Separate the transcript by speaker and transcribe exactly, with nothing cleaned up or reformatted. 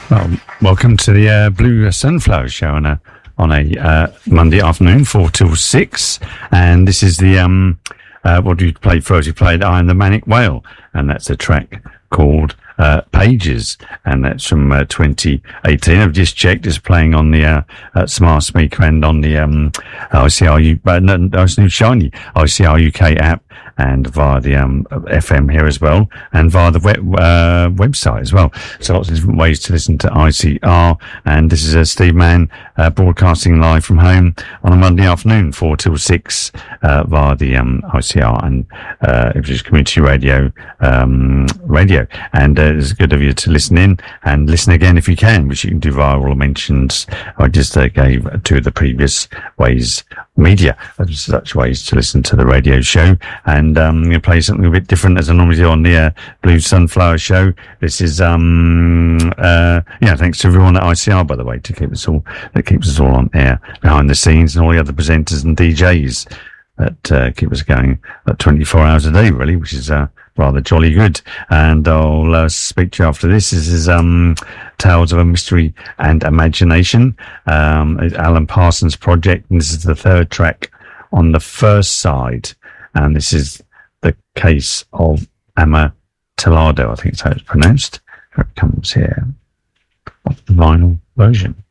Speaker 1: Well, welcome to the uh, Blue Sunflower Show on a on a uh, Monday afternoon, four till six, and this is the um. Uh, what do you play first? You played "I Am the Manic Whale," and that's a track called uh, "Pages," and that's from uh, twenty eighteen. I've just checked; it's playing on the uh, uh, smart speaker and on the um, I C R U, uh, no, no, it's new shiny I C R U K app, and via the um, F M here as well, and via the web, uh, website as well. So lots of different ways to listen to I C R. And this is uh, Steve Mann uh, broadcasting live from home on a Monday afternoon, four till six, uh, via the um, I C R and uh, Ipswich Community Radio um, radio. And uh, it's good of you to listen in and listen again if you can, which you can do via all the mentions I just uh, gave to the previous ways. Media, such ways to listen to the radio show. And um, I'm going to play something a bit different as I normally do on the uh, Blue Sunflower Show. This is, um, uh, yeah, thanks to everyone at I C R, by the way, to keep us all, that keeps us all on air behind the scenes, and all the other presenters and D Js that uh, keep us going uh, twenty-four hours a day, really, which is uh, rather jolly good. And I'll uh, speak to you after this. This is um, Tales of a Mystery and Imagination, um, Alan Parsons project, and this is the third track on the first side, and this is the case of Amontillado, I think it's how it's pronounced. Here it comes here, the vinyl version.